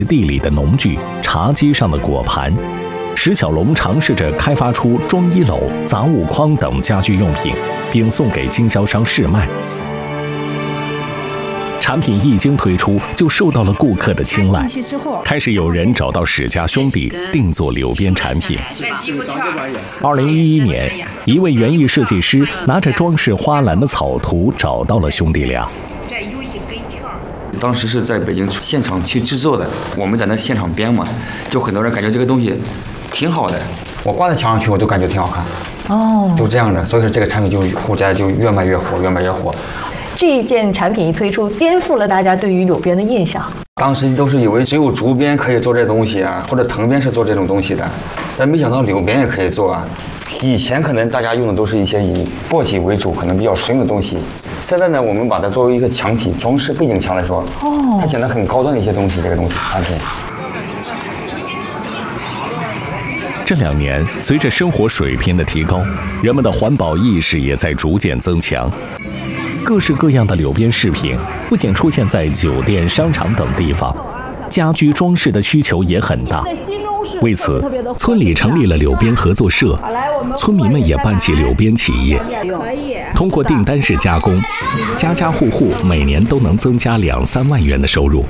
地里的农具、茶几上的果盘。石小龙尝试着开发出装衣篓、杂物筐等家居用品，并送给经销商试卖。产品一经推出，就受到了顾客的青睐。开始有人找到史家兄弟定做柳边产品。2011年，一位园艺设计师拿着装饰花篮的草图找到了兄弟俩。 当时是在北京现场去制作的，我们在那现场编嘛，就很多人感觉这个东西挺好的，我挂在墙上去我都感觉挺好看。哦，就这样的，所以说这个产品就后来就越卖越火，越卖越火。 这一件产品一推出，颠覆了大家对于柳边的印象。 当时都是以为只有竹编可以做这东西啊，或者藤编是做这种东西的，但没想到柳编也可以做啊。以前可能大家用的都是一些以簸箕为主，可能比较实用的东西。现在呢，我们把它作为一个墙体装饰背景墙来说，它显得很高端的一些东西，这个东西产品。 这2年，随着生活水平的提高，人们的环保意识也在逐渐增强。各式各样的柳边饰品不仅出现在酒店、商场等地方，家居装饰的需求也很大。为此，村里成立了柳边合作社，村民们也办起柳边企业，通过订单式加工，家家户户每年都能增加2、3万元的收入。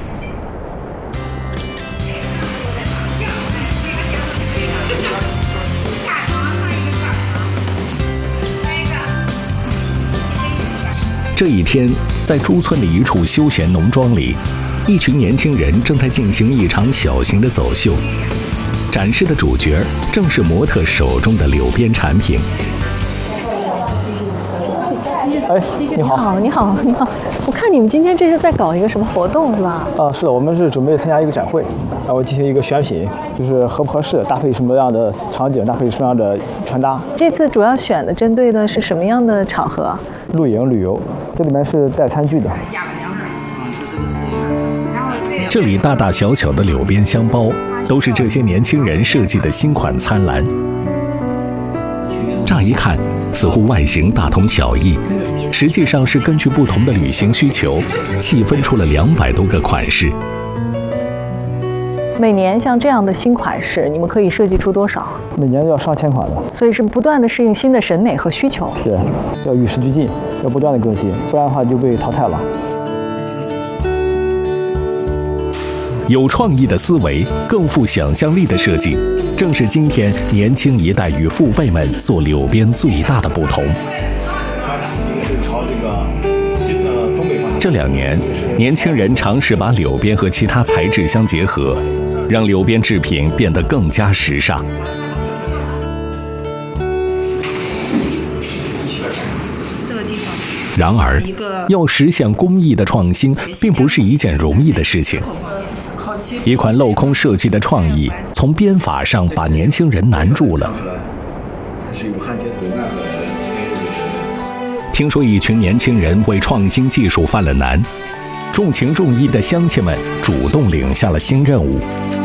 这一天，在朱村的一处休闲农庄里，一群年轻人正在进行一场小型的走秀。展示的主角正是模特手中的柳边产品。 哎，你好， 你好。我看你们今天这是在搞一个什么活动是吧？ 是的，我们是准备参加一个展会，然后进行一个选品，就是合不合适，搭配什么样的场景，搭配什么样的穿搭。 这次主要选的针对的是什么样的场合？ 露营旅游，这里面是带餐具的。 这里大大小小的柳边香包，都是这些年轻人设计的新款餐篮。乍一看，似乎外形大同小异，实际上是根据不同的旅行需求，细分出了200多个款式。 每年像这样的新款式，你们可以设计出多少？ 每年要上千款的， 所以是不断的适应新的审美和需求。 是，要与时俱进，要不断的更新，不然的话就被淘汰了。 有创意的思维，更富想象力的设计，正是今天年轻一代与父辈们做柳边最大的不同。这2年，年轻人尝试把柳边和其他材质相结合，让柳边制品变得更加时尚。然而，要实现工艺的创新，并不是一件容易的事情。一款镂空设计的创意，从编法上把年轻人难住了。听说一群年轻人为创新技术犯了难，重情重义的乡亲们主动领下了新任务。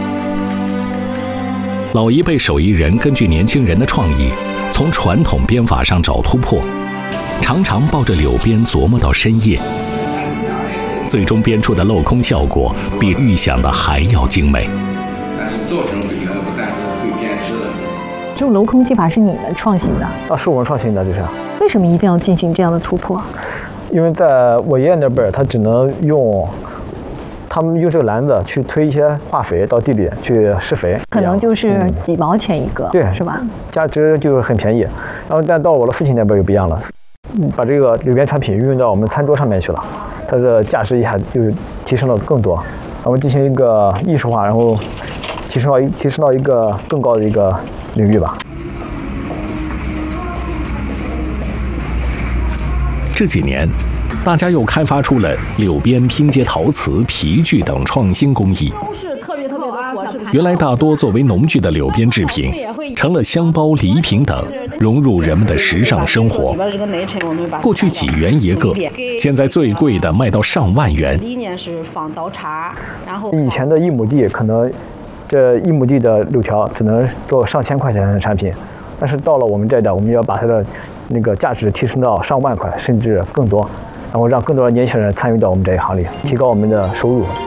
老一辈手艺人根据年轻人的创意，从传统编法上找突破，常常抱着柳边琢磨到深夜。最终编出的镂空效果比预想的还要精美。 但是做成不行，不但是会编织的。 这种镂空技法是你们创新的？ 是我们创新的，这是。 为什么一定要进行这样的突破？ 因为在我爷爷那辈儿，他只能用，他们用这个篮子去推一些化肥到地里去施肥， 可能就是几毛钱一个， 对， 是吧？ 价值就很便宜。然后但到我的父亲那辈儿就不一样了，把这个柳边产品运用到我们餐桌上面去了。它的价值一下就提升了更多，我们进行一个艺术化，然后提升到一个更高的一个领域吧。 这几年，大家又开发出了柳边拼接陶瓷、皮具等创新工艺。原来大多作为农具的柳边制品，成了香包、礼品等，融入人们的时尚生活。过去几元一个，现在最贵的卖到上万元。 以前的1亩地，可能这1亩地的柳条只能做上千块钱的产品，但是到了我们这一代，我们要把它的那个价值提升到上万块，甚至更多，然后让更多的年轻人参与到我们这一行里，提高我们的收入。